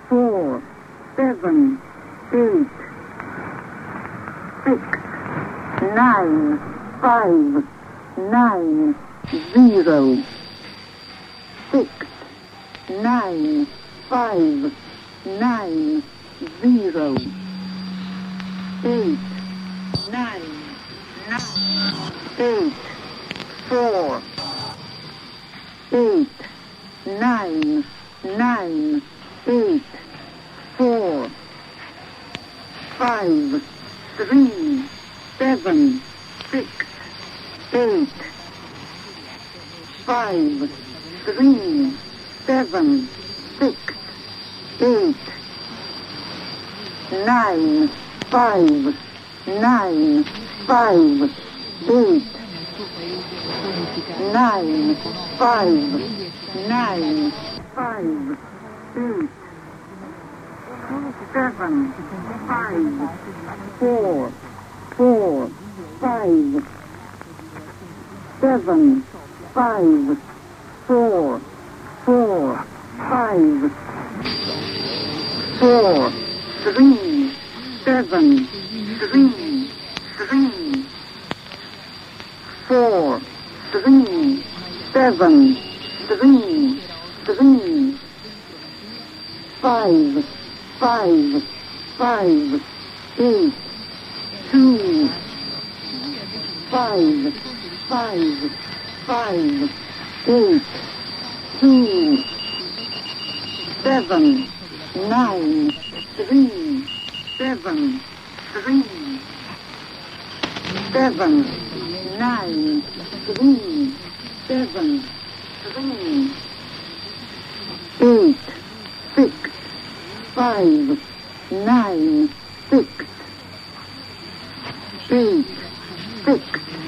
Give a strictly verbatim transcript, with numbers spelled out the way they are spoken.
four, seven, eight, six, nine, five, nine, zero, six, nine, five, nine, zero, eight, nine, nine, eight, four, eight, nine, nine, eight, four, five, three, seven, six, eight, five, three, seven, six, eight, nine, five, nine, five, eight, nine, five, nine, five, eight, seven, five, four, four, five, seven, five, four, four, five, four, three, seven, three, three, four, three, seven, three, three, five, five, five, eight, two, five, five, five, eight, two, seven, nine, three, seven, three, seven, nine, three, seven, three, eight, six, five, nine, six, eight, six,